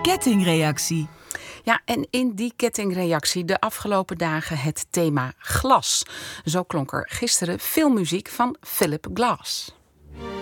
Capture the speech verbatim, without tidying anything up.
kettingreactie. Ja, en in die kettingreactie de afgelopen dagen het thema glas. Zo klonk er gisteren veel muziek van Philip Glass.